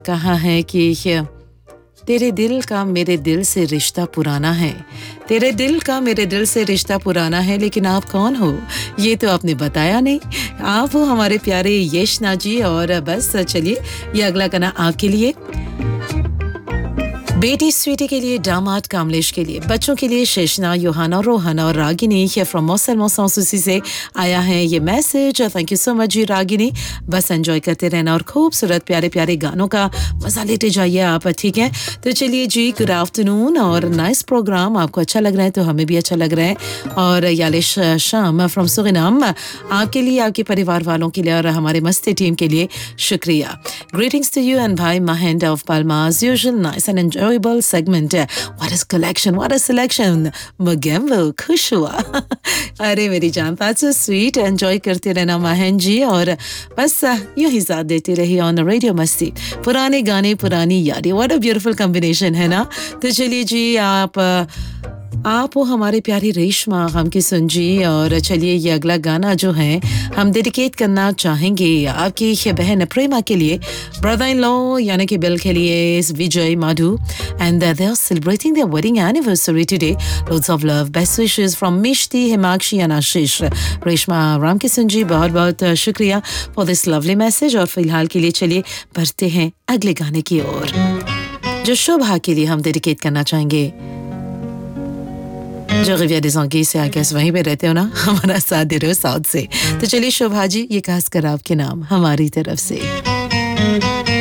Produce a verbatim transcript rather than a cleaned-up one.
कहा है कि तेरे दिल का मेरे दिल से रिश्ता पुराना है, तेरे दिल का मेरे दिल से रिश्ता पुराना है, लेकिन आप कौन हो ये तो आपने बताया नहीं। आप हो हमारे प्यारे यशना जी। और बस चलिए ये अगला गाना आपके लिए, बेटी स्वीटी के लिए, दामाद कामलेश के लिए, बच्चों के लिए शेषना, योहाना, रोहन और रागिनी फ्रॉम मौसल मौसूसी से आया है ये message. Thank you so much जी रागिनी। बस एंजॉय करते रहना और खूबसूरत प्यारे प्यारे गानों का मजा लेते जाइए आप, ठीक है। तो चलिए जी, गुड आफ्टरनून और नाइस प्रोग्राम। आपको अच्छा लग रहा है तो हमें भी अच्छा लग रहा है। और यालिश शाम फ्रॉम सुरिनाम आपके लिए, आपके परिवार वालों के लिए और हमारे मस्ती टीम के लिए शुक्रिया। ग्रीटिंग्स टू यू एंड भाई Mahendra of Palma, as usual, nice and enjoy segment. What is collection? What is selection? Magembo, खुश हुआ। अरे मेरी जान, that's so sweet. Enjoy करते रहना महन जी और बस यूं ही साथ देती रही ऑन रेडियो मस्ती। पुराने गाने पुरानी यादें, what a beautiful combination है ना। तो चलिए जी, आप आप हो हमारे प्यारी रेशमा हम की सुन जी। और चलिए ये अगला गाना जो है हम डेडिकेट करना चाहेंगे आपकी बहन प्रेमा के लिए, ब्रदर इन लॉ यानी कि बिल के लिए, विजय Madhu, and they are celebrating their wedding anniversary today. Lots of love, best wishes from Mishti, Himakshi and आशीष। रेशमा राम की सुन जी, बहुत बहुत शुक्रिया फॉर दिस लवली मैसेज। और फिलहाल के लिए चलिए बढ़ते हैं अगले गाने की ओर, जो शोभा के लिए हम डेडिकेट करना चाहेंगे, जो रिविया des Anguilles से आगे वहीं पे रहते हो ना, हमारा साथ दे रहे हो साउथ से। तो चलिए शोभा जी, ये खास कर आपके नाम हमारी तरफ से।